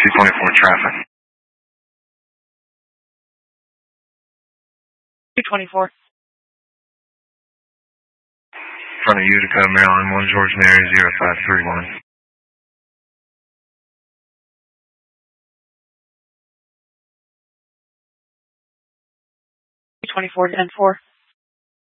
224 traffic. 224. Front of Utica, Maryland, 1 George Mary, 0531. 224, 10-4.